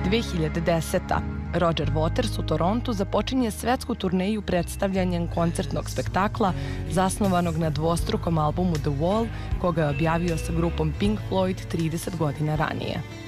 2010. Roger Waters u Torontu započinje svetsku turneju predstavljanjem koncertnog spektakla zasnovanog na dvostrukom albumu The Wall, koga je objavio sa grupom Pink Floyd 30 godina ranije.